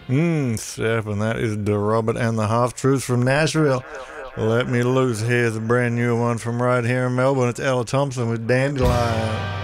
Stephen, that is the Robert and the Half Truths from Nashville. Let Me Loose. Here's a brand new one from right here in Melbourne. It's Ella Thompson with Dandelion.